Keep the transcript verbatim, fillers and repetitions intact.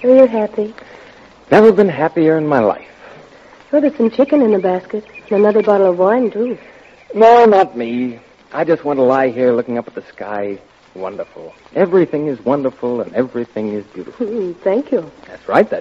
Are you happy? Never been happier in my life. Oh, there's some chicken in the basket. And another bottle of wine, too. No, not me. I just want to lie here looking up at the sky. Wonderful. Everything is wonderful and everything is beautiful. Thank you. That's right.